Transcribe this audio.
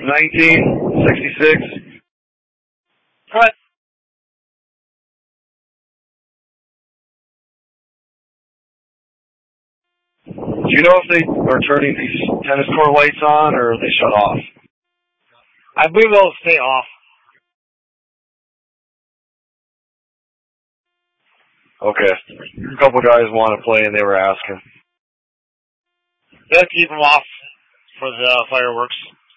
1966. Cut. Do you know if they are turning these tennis court lights on or are they shut off? I believe they'll stay off. Okay. A couple guys want to play and they were asking. They'll keep them off for the fireworks.